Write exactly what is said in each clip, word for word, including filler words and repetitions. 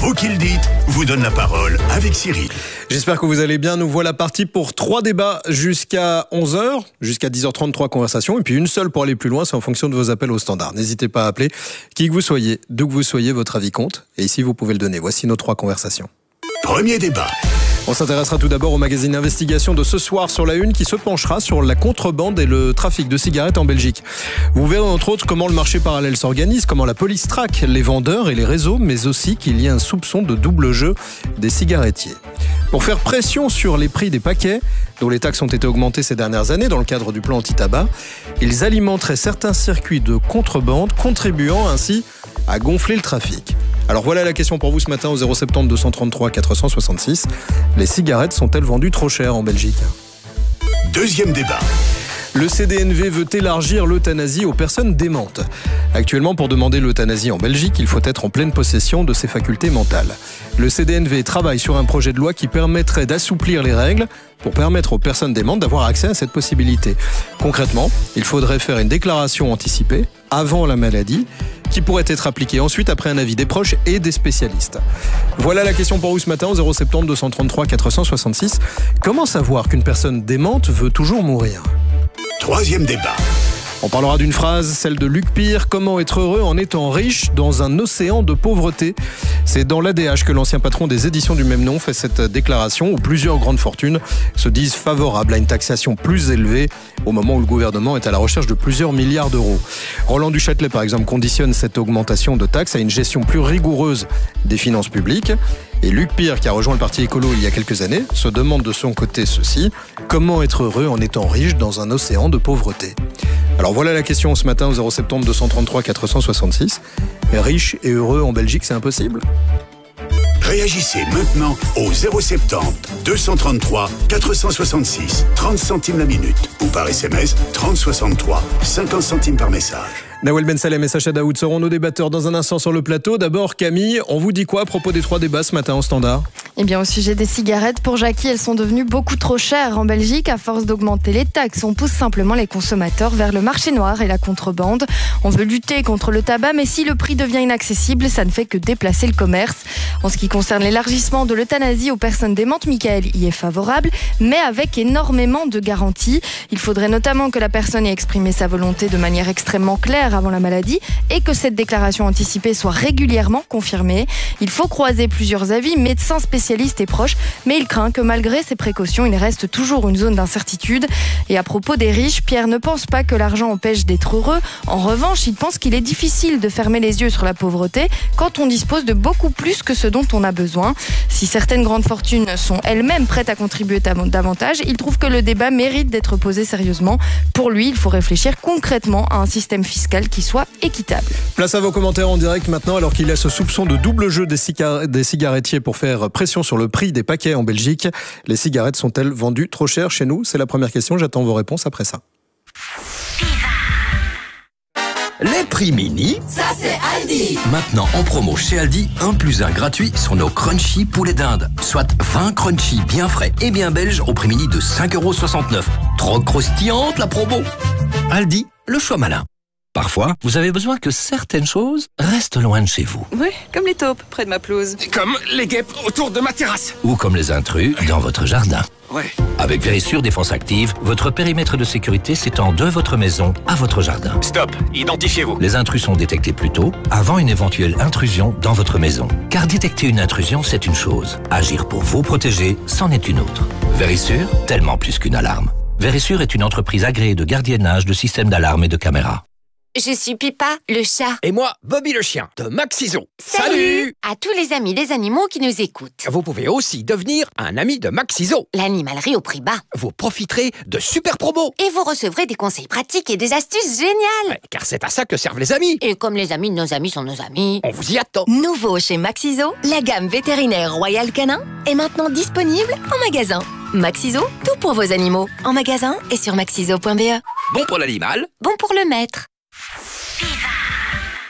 Vous qui le dites vous donne la parole avec Cyril. J'espère que vous allez bien. Nous voilà partis pour trois débats jusqu'à onze heures, jusqu'à dix heures trente, trois conversations, et puis une seule pour aller plus loin, c'est en fonction de vos appels au standard. N'hésitez pas à appeler. Qui que vous soyez, d'où que vous soyez, votre avis compte. Et ici, vous pouvez le donner. Voici nos trois conversations. Premier débat. On s'intéressera tout d'abord au magazine Investigation de ce soir sur la Une qui se penchera sur la contrebande et le trafic de cigarettes en Belgique. Vous verrez entre autres comment le marché parallèle s'organise, comment la police traque les vendeurs et les réseaux, mais aussi qu'il y a un soupçon de double jeu des cigarettiers. Pour faire pression sur les prix des paquets, dont les taxes ont été augmentées ces dernières années dans le cadre du plan anti-tabac, ils alimenteraient certains circuits de contrebande, contribuant ainsi à gonfler le trafic. Alors voilà la question pour vous ce matin au zéro sept zéro deux cent trente-trois quatre cent soixante-six. Les cigarettes sont-elles vendues trop chères en Belgique ? Deuxième débat. Le C D N V veut élargir l'euthanasie aux personnes démentes. Actuellement, pour demander l'euthanasie en Belgique, il faut être en pleine possession de ses facultés mentales. Le C D N V travaille sur un projet de loi qui permettrait d'assouplir les règles pour permettre aux personnes démentes d'avoir accès à cette possibilité. Concrètement, il faudrait faire une déclaration anticipée avant la maladie qui pourrait être appliquée ensuite après un avis des proches et des spécialistes. Voilà la question pour vous ce matin au zéro sept zéro deux cent trente-trois quatre cent soixante-six. Comment savoir qu'une personne démente veut toujours mourir ? Troisième débat. On parlera d'une phrase, celle de Luc Pire. Comment être heureux en étant riche dans un océan de pauvreté ? C'est dans l'A D H que l'ancien patron des éditions du même nom fait cette déclaration où plusieurs grandes fortunes se disent favorables à une taxation plus élevée au moment où le gouvernement est à la recherche de plusieurs milliards d'euros. Roland Duchâtelet, par exemple, conditionne cette augmentation de taxes à une gestion plus rigoureuse des finances publiques. Et Luc Pire, qui a rejoint le parti écolo il y a quelques années, se demande de son côté ceci. Comment être heureux en étant riche dans un océan de pauvreté ? Alors voilà la question ce matin au zéro sept zéro deux cent trente-trois quatre cent soixante-six. Riche et heureux en Belgique, c'est impossible ? Réagissez maintenant au zéro sept zéro deux cent trente-trois quatre cent soixante-six, trente centimes la minute, ou par S M S trente soixante-trois, cinquante centimes par message. Nawel Ben Salem et Sacha Daoud seront nos débatteurs dans un instant sur le plateau. D'abord, Camille, on vous dit quoi à propos des trois débats ce matin au standard ? Eh bien, au sujet des cigarettes, pour Jackie, elles sont devenues beaucoup trop chères en Belgique. À force d'augmenter les taxes, on pousse simplement les consommateurs vers le marché noir et la contrebande. On veut lutter contre le tabac, mais si le prix devient inaccessible, ça ne fait que déplacer le commerce. En ce qui concerne l'élargissement de l'euthanasie aux personnes démentes, Michael y est favorable, mais avec énormément de garanties. Il faudrait notamment que la personne ait exprimé sa volonté de manière extrêmement claire avant la maladie et que cette déclaration anticipée soit régulièrement confirmée. Il faut croiser plusieurs avis, médecins, spécialistes et proches, mais il craint que malgré ces précautions, il reste toujours une zone d'incertitude. Et à propos des riches, Pierre ne pense pas que l'argent empêche d'être heureux. En revanche, il pense qu'il est difficile de fermer les yeux sur la pauvreté quand on dispose de beaucoup plus que ce dont on a besoin. Si certaines grandes fortunes sont elles-mêmes prêtes à contribuer davantage, il trouve que le débat mérite d'être posé sérieusement. Pour lui, il faut réfléchir concrètement à un système fiscal qui soit équitable. Place à vos commentaires en direct maintenant, alors qu'il y a ce soupçon de double jeu des, cigar- des cigarettiers pour faire pression sur le prix des paquets en Belgique. Les cigarettes sont-elles vendues trop chères chez nous ? C'est la première question, j'attends vos réponses après ça. Les prix mini, ça c'est Aldi. Maintenant en promo chez Aldi, un plus un gratuit sur nos crunchy poulet d'Inde. Soit vingt crunchy bien frais et bien belges au prix mini de cinq euros soixante-neuf. Trop croustillante la promo. Aldi, le choix malin. Parfois, vous avez besoin que certaines choses restent loin de chez vous. Oui, comme les taupes près de ma pelouse. Comme les guêpes autour de ma terrasse. Ou comme les intrus dans votre jardin. Ouais. Avec Vérissure Défense Active, votre périmètre de sécurité s'étend de votre maison à votre jardin. Stop, identifiez-vous. Les intrus sont détectés plus tôt, avant une éventuelle intrusion dans votre maison. Car détecter une intrusion, c'est une chose. Agir pour vous protéger, c'en est une autre. Vérissure, tellement plus qu'une alarme. Vérissure est une entreprise agréée de gardiennage de systèmes d'alarme et de caméras. Je suis Pipa, le chat. Et moi, Bobby le chien, de Maxiso. Salut à tous les amis des animaux qui nous écoutent. Vous pouvez aussi devenir un ami de Maxiso. L'animalerie au prix bas. Vous profiterez de super promos. Et vous recevrez des conseils pratiques et des astuces géniales. Ouais, car c'est à ça que servent les amis. Et comme les amis de nos amis sont nos amis, on vous y attend. Nouveau chez Maxiso, la gamme vétérinaire Royal Canin est maintenant disponible en magasin. Maxiso, tout pour vos animaux. En magasin et sur maxiso point b e. Bon pour l'animal. Bon pour le maître.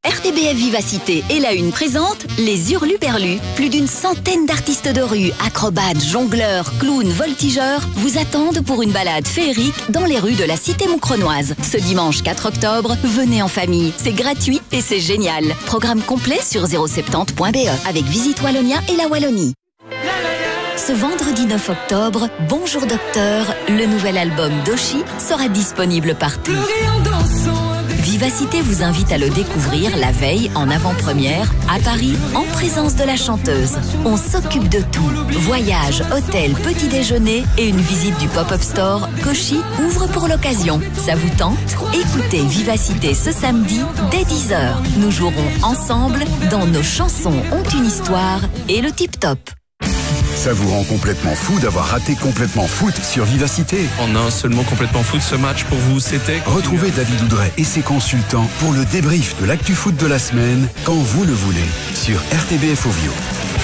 R T B F Vivacité et la Une présente les Hurluberlus. Plus d'une centaine d'artistes de rue, acrobates, jongleurs, clowns, voltigeurs vous attendent pour une balade féerique dans les rues de la cité moucronoise. Ce dimanche quatre octobre, venez en famille. C'est gratuit et c'est génial. Programme complet sur zéro soixante-dix point b e avec Visite Wallonia et la Wallonie. Ce vendredi neuf octobre, Bonjour Docteur, le nouvel album d'Oshi sera disponible partout. Vivacité vous invite à le découvrir la veille en avant-première à Paris en présence de la chanteuse. On s'occupe de tout. Voyage, hôtel, petit déjeuner et une visite du pop-up store qu'Oshi ouvre pour l'occasion. Ça vous tente? Écoutez Vivacité ce samedi dès dix heures. Nous jouerons ensemble dans Nos chansons ont une histoire et le Tip Top. Ça vous rend complètement fou d'avoir raté Complètement Foot sur Vivacité. En un seulement Complètement Foot, ce match pour vous, c'était... Retrouvez David Oudret et ses consultants pour le débrief de l'actu foot de la semaine, quand vous le voulez, sur R T B F Ovio.